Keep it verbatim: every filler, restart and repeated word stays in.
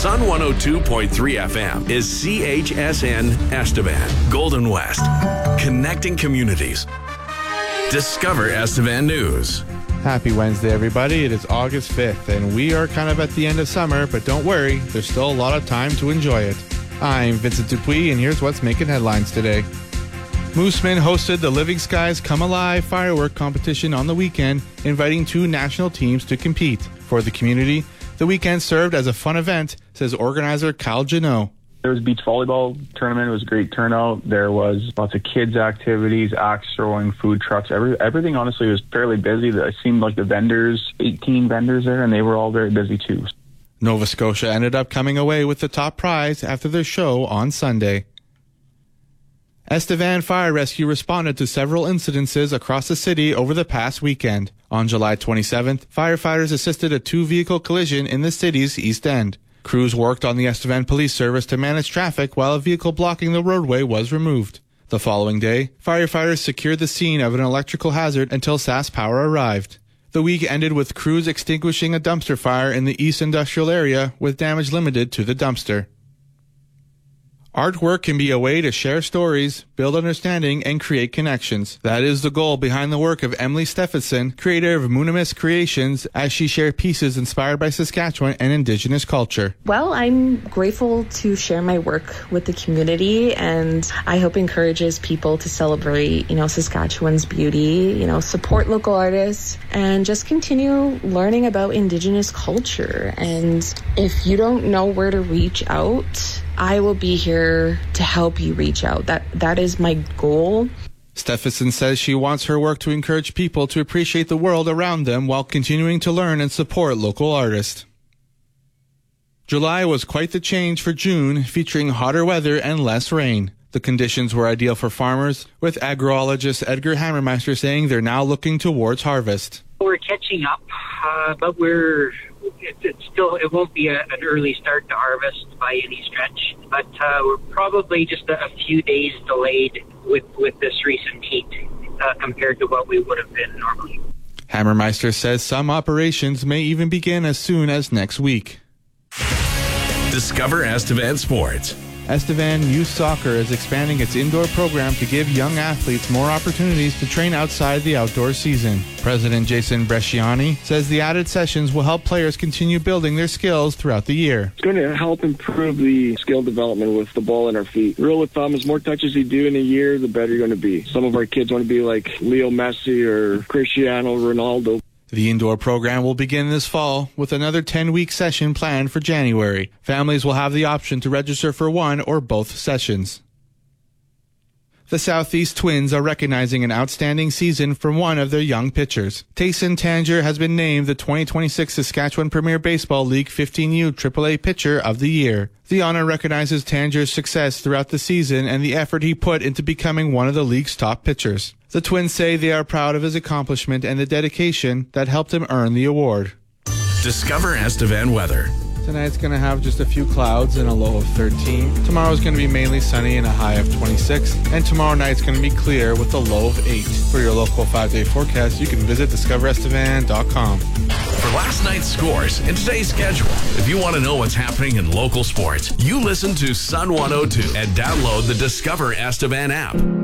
Sun one oh two point three F M is C H S N Estevan, Golden West. Connecting communities. Discover Estevan News. Happy Wednesday, everybody. It is August fifth, and we are kind of at the end of summer, but don't worry, there's still a lot of time to enjoy it. I'm Vincent Dupuis, and here's what's making headlines today. Mooseman hosted the Living Skies Come Alive firework competition on the weekend, inviting two national teams to compete. For the community, the weekend served as a fun event, says organizer Kyle Janot. There was a beach volleyball tournament. It was a great turnout. There was lots of kids' activities, axe throwing, food trucks. Every, everything, honestly, was fairly busy. It seemed like the vendors, eighteen vendors there, and they were all very busy, too. Nova Scotia ended up coming away with the top prize after their show on Sunday. Estevan Fire Rescue responded to several incidences across the city over the past weekend. On July twenty-seventh, firefighters assisted a two-vehicle collision in the city's East End. Crews worked on the Estevan Police Service to manage traffic while a vehicle blocking the roadway was removed. The following day, firefighters secured the scene of an electrical hazard until SaskPower arrived. The week ended with crews extinguishing a dumpster fire in the East Industrial area with damage limited to the dumpster. Artwork can be a way to share stories, build understanding, and create connections. That is the goal behind the work of Emily Steffenson, creator of Moonimus Creations, as she shared pieces inspired by Saskatchewan and Indigenous culture. Well, I'm grateful to share my work with the community, and I hope encourages people to celebrate, you know, Saskatchewan's beauty, you know, support local artists, and just continue learning about Indigenous culture. And if you don't know where to reach out, I will be here to help you reach out. That that is my goal. Steffenson says she wants her work to encourage people to appreciate the world around them while continuing to learn and support local artists. July was quite the change for June, featuring hotter weather and less rain. The conditions were ideal for farmers, with agrologist Edgar Hammermeister saying they're now looking towards harvest. We're catching up, uh, but we're it, it's still it won't be a, an early start to harvest by any stretch. But uh, we're probably just a, a few days delayed with with this recent heat uh, compared to what we would have been normally. Hammermeister says some operations may even begin as soon as next week. Discover Estevan Sports. Estevan Youth Soccer is expanding its indoor program to give young athletes more opportunities to train outside the outdoor season. President Jason Bresciani says the added sessions will help players continue building their skills throughout the year. It's going to help improve the skill development with the ball in our feet. Rule of thumb is more touches you do in a year, the better you're going to be. Some of our kids want to be like Leo Messi or Cristiano Ronaldo. The indoor program will begin this fall with another ten-week session planned for January. Families will have the option to register for one or both sessions. The Southeast Twins are recognizing an outstanding season from one of their young pitchers. Tayson Tanger has been named the twenty twenty-six Saskatchewan Premier Baseball League fifteen U triple A Pitcher of the Year. The honor recognizes Tanger's success throughout the season and the effort he put into becoming one of the league's top pitchers. The Twins say they are proud of his accomplishment and the dedication that helped him earn the award. Discover Estevan weather. Tonight's going to have just a few clouds and a low of thirteen. Tomorrow's going to be mainly sunny and a high of twenty-six. And tomorrow night's going to be clear with a low of eight. For your local five-day forecast, you can visit discover estevan dot com. For last night's scores and today's schedule, if you want to know what's happening in local sports, you listen to Sun one oh two and download the Discover Estevan app.